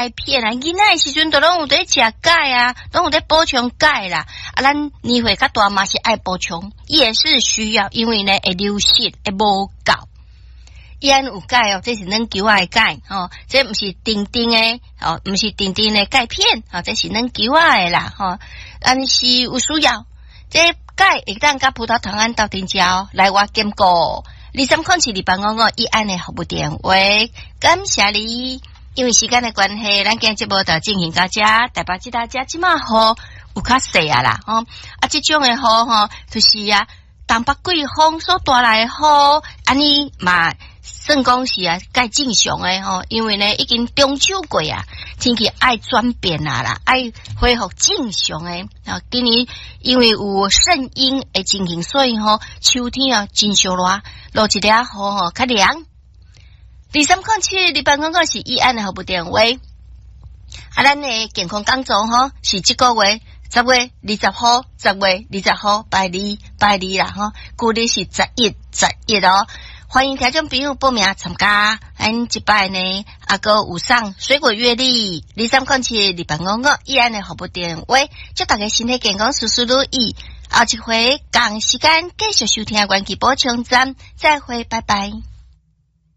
钙片啊，囡仔时阵都拢有在食钙啊，拢有在补充钙啦。啊，咱年岁较大嘛是爱补充，也是需要，因为呢会流失会无够。伊安有钙哦，这是咱球仔的钙哦，这不是丁丁的哦，不是丁丁的钙片哦，这是咱球仔的啦吼，但是有需要。这钙会当甲葡萄糖胺斗阵食哦，来我兼顾。23072855伊安的服务电话，感谢你。因为时间的关系，咱今节目就进行到这，代表即大家即马雨有较细啊啦吼，啊，即种的雨吼，就是啊，东北季风所带来的雨，安尼嘛。算讲是啊，该正常诶吼，因为呢已经中秋过啊，天气爱转变啦，爱恢复正常诶。啊，今年因为有圣婴诶情形，所以吼秋天啊真烧热，落一点雨吼较凉。23072855是伊安诶服务电话，啊，咱诶健康讲座吼是即个月10月20号，10月20号拜二啦吼，旧日是11哦。欢迎听众朋友报名参加，咱即摆呢，个有送水果月历，23072855伊安的服务电话，祝大家身体健康，事事如意。后一回同时间继续收听元气补充站，再会，拜拜。